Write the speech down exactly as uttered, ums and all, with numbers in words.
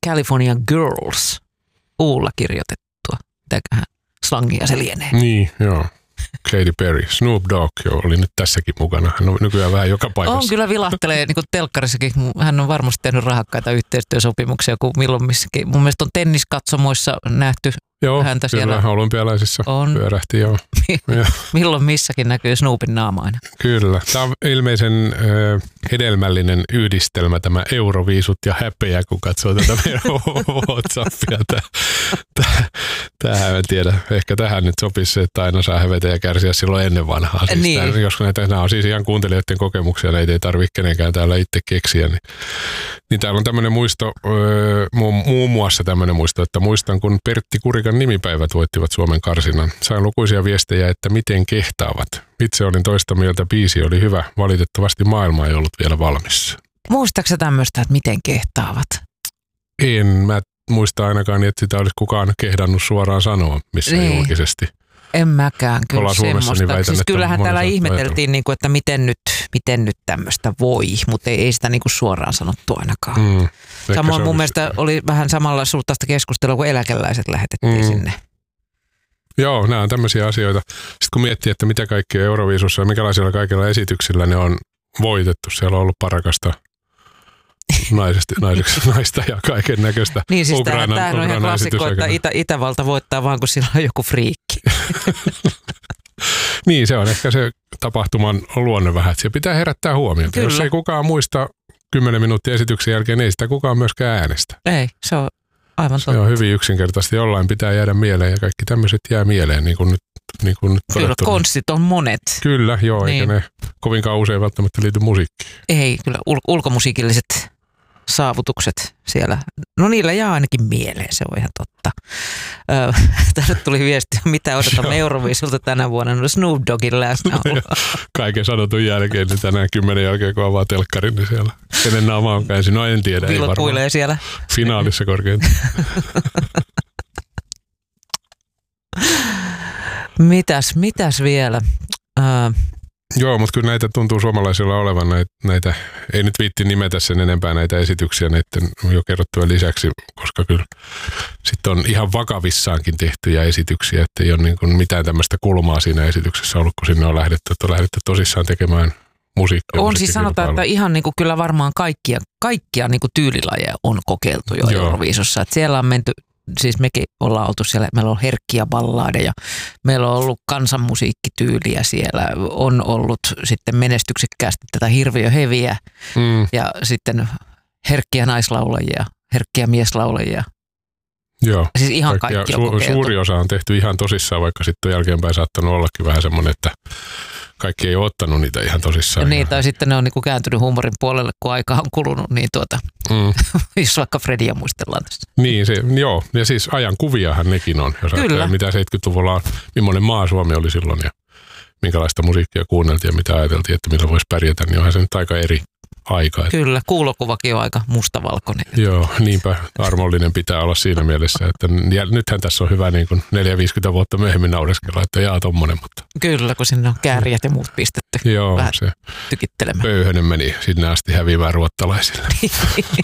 California Girls, uulla kirjoitettua. Mitäköhän slangia se lienee. Niin, joo. Katy Perry. Snoop Dogg jo oli nyt tässäkin mukana. Hän on nykyään vähän joka paikassa. On kyllä vilahtelee, niin kuin telkkarissakin. Hän on varmasti tehnyt rahakkaita yhteistyösopimuksia, kun milloin missäkin. Mun mielestä on tenniskatsomoissa nähty joo, häntä kyllä, siellä. olympialaisissa on. Pyörähti, joo. Milloin missäkin näkyy Snoopin naama aina. Kyllä. Tämä on ilmeisen äh, hedelmällinen yhdistelmä, tämä euroviisut ja häpeä, kun katsoo tätä meidän WhatsAppia. Tähän en tiedä. Ehkä tähän nyt sopisi se, että aina saa hävetä ja kärsiä silloin ennen vanhaa. Siis niin. tämän, jos näitä, nämä on siis ihan kuuntelijoiden kokemuksia, näitä ei tarvitse kenenkään täällä itse keksiä. Niin, niin täällä on tämmöinen muisto, öö, muun muassa tämmöinen muisto, että muistan, kun Pertti Kurikan nimipäivät voittivat Suomen karsinnan. Sain lukuisia viestejä, että miten kehtaavat. Itse olin toista mieltä, biisi oli hyvä. Valitettavasti maailma ei ollut vielä valmis. Muistaaksä tämmöistä, että miten kehtaavat? En mä muista ainakaan niin, että sitä olisi kukaan kehdannut suoraan sanoa missä niin. julkisesti. En mäkään kyllä Ollaan Suomessa, semmoista. niin väitän, siis kyllähän täällä ihmeteltiin, niin kuin, että miten nyt, miten nyt tämmöistä voi, mutta ei, ei sitä niin kuin suoraan sanottu ainakaan. Mm, Samoin mun mielestä sitä. Oli vähän samalla suuntaista keskustelua, kun eläkeläiset lähetettiin mm. sinne. Joo, nämä on tämmöisiä asioita. Sitten kun miettii, että mitä kaikki Euroviisussa ja minkälaisilla kaikilla esityksillä ne on voitettu, siellä on ollut parakasta naisesta, naisesta, naista ja kaiken näköistä. Niin siis Ukrainan, tämähän on ihan klassikko, että Itä, Itävalta voittaa vaan, kun sillä on joku friikki. Niin, se on ehkä se tapahtuman luonne vähän, että siellä pitää herättää huomiota. Kyllä. Jos ei kukaan muista kymmenen minuuttia esityksen jälkeen, ei sitä kukaan myöskään äänestä. Ei, se on aivan totta. Se on hyvin yksinkertaisesti, jollain pitää jäädä mieleen ja kaikki tämmöiset jää mieleen, niin kuin nyt, niin kuin nyt kyllä, todettu. Konstit on monet. Kyllä, joo, niin. Eikä ne kovinkaan usein välttämättä liity musiikkiin. Ei, kyllä ul- ulkomusiikilliset saavutukset siellä, no niillä jää ainakin mieleen, se on ihan totta. Öö, tänne tuli viesti, mitä odotamme Euroviisulta tänä vuonna, no Snoop Doggin läsnäolo. Kaiken sanotun jälkeen, niin tänään kymmenen jälkeen, kun avaa telkkarin, niin siellä kenen naama on käänsi, no en tiedä. Vilkuilee siellä. Finaalissa korkeintaan. mitäs, mitäs vielä? Öö, Joo, mutta kyllä näitä tuntuu suomalaisilla olevan näitä, näitä, ei nyt viitti nimetä sen enempää näitä esityksiä näiden jo kerrottuja lisäksi, koska kyllä sitten on ihan vakavissaankin tehtyjä esityksiä, että ei ole niin kuin mitään tämmöistä kulmaa siinä esityksessä ollut, kun sinne on lähdetty, että on lähdetty tosissaan tekemään musiikkia. On siis sanotaan, että ihan niin kuin kyllä varmaan kaikkia, kaikkia niin kuin tyylilajeja on kokeiltu jo Euroviisussa, että siellä on menty. Siis mekin ollaan oltu siellä, meillä on herkkiä balladeja, meillä on ollut kansanmusiikkityyliä siellä, on ollut sitten menestyksekkäästi tätä hirviöheviä mm. ja sitten herkkiä naislaulajia, herkkiä mieslaulajia. Joo, siis ihan kaikki on kokeiltu. Suuri osa on tehty ihan tosissaan, vaikka sitten jälkeenpäin saattanut ollakin vähän semmoinen, että kaikki ei ole ottanut niitä ihan tosissaan. Niin, tai sitten ne on niinku kääntynyt huumorin puolelle, kun aika on kulunut, niin tuota, mm. jos vaikka Fredia muistellaan tässä. Niin, se, joo, ja siis ajan kuviahan nekin on, jos ajattelee, mitä seitsemänkymmentäluvulla on, millainen maa Suomi oli silloin ja minkälaista musiikkia kuunneltiin ja mitä ajateltiin, että millä voisi pärjätä, niin onhan se nyt aika eri aika. Kyllä, kuulokuvakin on aika mustavalkoinen. Joo, niinpä armollinen pitää olla siinä mielessä, että ja nythän tässä on hyvä niin kuin neljä viisikymmentä vuotta myöhemmin naureskella, että jaa tommonen, mutta. Kyllä, kun sinne on kääriät ja muut pistetty. Joo, vähän se tykittelemään. Pöyhönen meni sinne asti häviämään ruottalaisille.